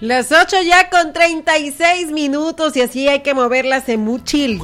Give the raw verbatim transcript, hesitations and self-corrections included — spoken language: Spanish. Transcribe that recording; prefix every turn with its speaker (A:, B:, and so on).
A: Las ocho ya con treinta y seis minutos y así hay que mover la semuchil.